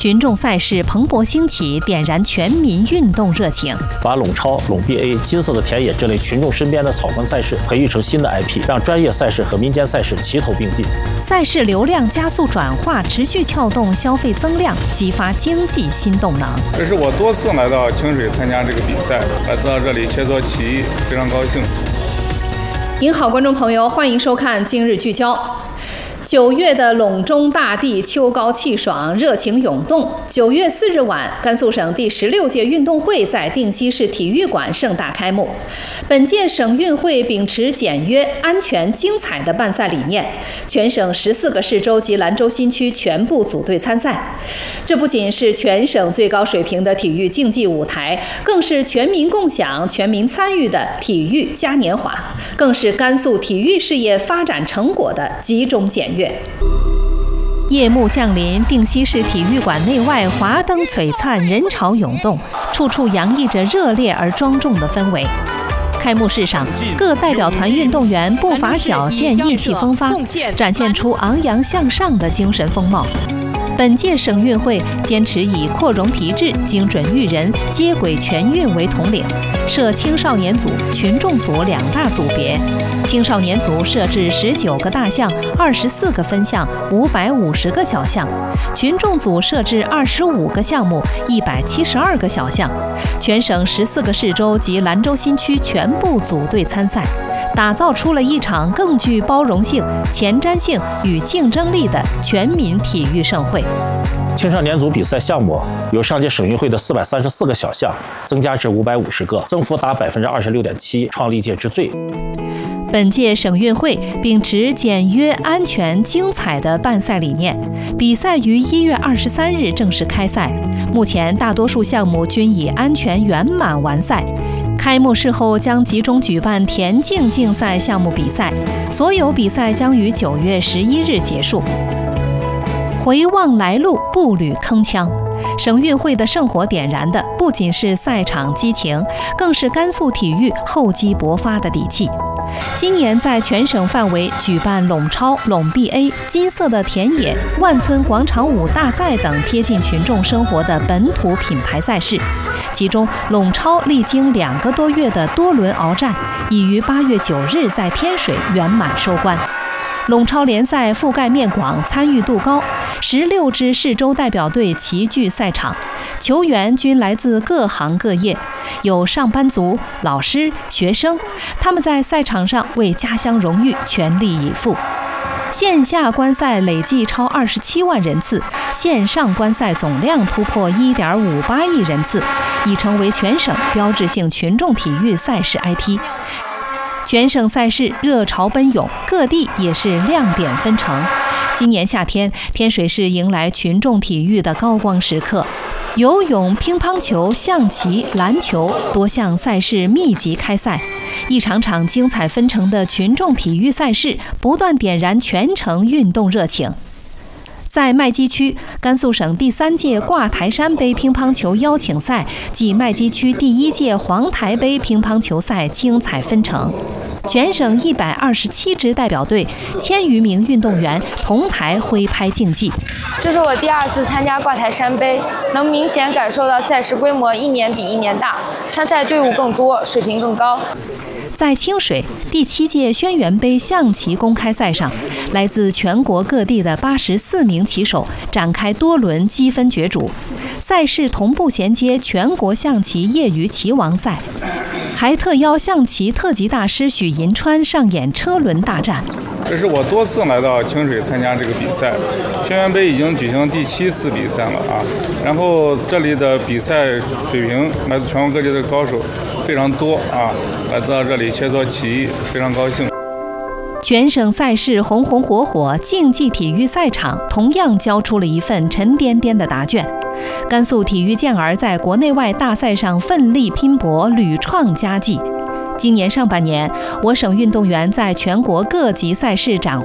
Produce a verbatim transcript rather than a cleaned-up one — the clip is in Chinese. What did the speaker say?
群众赛事蓬勃兴起，点燃全民运动热情。 把陇超、陇 B A、金色的田野这类群众身边的草根赛事培育成新的 I P， 让专业赛事和民间赛事齐头并进。 赛事流量加速转化，持续撬动消费增量，激发经济新动能。 这是我多次来到清水参加这个比赛，来到这里切磋棋艺，非常高兴。 您好，观众朋友，欢迎收看今日聚焦。九月的陇中大地，秋高气爽，热情涌动。九月四日晚，甘肃省第十六届运动会在定西市体育馆盛大开幕。本届省运会秉持简约、安全、精彩的办赛理念，全省十四个市州及兰州新区全部组队参赛。这不仅是全省最高水平的体育竞技舞台，更是全民共享、全民参与的体育嘉年华，更是甘肃体育事业发展成果的集中检阅。夜幕降临，定西市体育馆内外华灯璀璨，人潮涌动，处处洋溢着热烈而庄重的氛围。开幕式上，各代表团运动员步伐矫健，意气风发，展现出昂扬向上的精神风貌。本届省运会坚持以扩容提质、精准育人、接轨全运为统领，设青少年组、群众组两大组别。青少年组设置十九个大项、二十四个分项、五百五十个小项；群众组设置二十五个项目、一百七十二个小项。全省十四个市州及兰州新区全部组队参赛，打造出了一场更具包容性、前瞻性与竞争力的全民体育盛会。 青少年组比赛项目由上届省运会的四百三十四个小项增加至五百五十个，增幅达百分之二十六点七，创历届之最。 本届省运会秉持简约、安全、精彩的办赛理念，比赛于一月二十三日正式开赛。目前大多数项目均已安全圆满完赛。开幕式后将集中举办田径竞赛项目比赛，所有比赛将于九月十一日结束。回望来路，步履铿锵。省运会的圣火点燃的不仅是赛场激情，更是甘肃体育厚积薄发的底气。今年在全省范围举办陇超、陇 B A、金色的田野、万村广场舞大赛等贴近群众生活的本土品牌赛事，其中陇超历经两个多月的多轮鏖战，已于八月九日在天水圆满收官。陇超联赛覆盖面广，参与度高，十六支市州代表队齐聚赛场，球员均来自各行各业，有上班族、老师、学生，他们在赛场上为家乡荣誉全力以赴。线下观赛累计超二十七万人次，线上观赛总量突破一点五八亿人次，已成为全省标志性群众体育赛事 I P。全省赛事热潮奔涌，各地也是亮点纷呈。今年夏天，天水市迎来群众体育的高光时刻，游泳、乒乓球、象棋、篮球多项赛事密集开赛，一场场精彩纷呈的群众体育赛事不断点燃全城运动热情。在麦积区，甘肃省第三届挂台山杯乒乓球邀请赛暨麦积区第一届黄台杯乒乓球赛精彩纷呈。全省一百二十七支代表队，千余名运动员同台挥拍竞技。 这是我第二次参加挂台山杯，能明显感受到赛事规模一年比一年大，参赛队伍更多，水平更高。 在清水第七届轩辕杯象棋公开赛上，来自全国各地的八十四名棋手展开多轮积分角逐，赛事同步衔接全国象棋业余棋王赛，还特邀象棋特级大师许银川上演车轮大战。 这是我多次来到清水参加这个比赛，轩辕杯已经举行第七次比赛了啊。然后这里的比赛水平来自全国各地的高手非常多啊，来到这里切磋棋艺，非常高兴。 全省赛事红红火火，竞技体育赛场同样交出了一份沉甸甸的答卷。甘肃体育健儿在国内外大赛上奋力拼搏，屡创佳绩。今年上半年，我省运动员在全国各级赛事斩